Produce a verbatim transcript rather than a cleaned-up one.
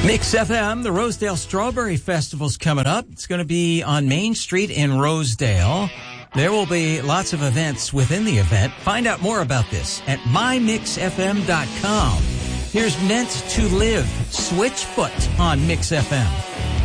Mix F M, the Rosedale Strawberry Festival's coming up. It's going to be on Main Street in Rosedale. There will be lots of events within the event. Find out more about this at my mix f m dot com. Here's Meant to Live, Switchfoot on Mix F M.